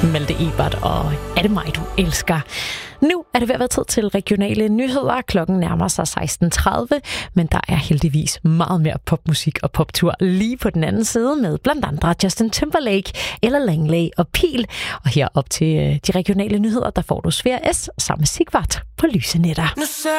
Malte Ebert og Er det mig, du elsker? Nu er det ved at være tid til regionale nyheder. Klokken nærmer sig 16.30, men der er heldigvis meget mere popmusik og poptur lige på den anden side med blandt andre Justin Timberlake eller Langley og Pil. Og her op til de regionale nyheder, der får du Sfære S sammen med Sigvart på Lyse Netter.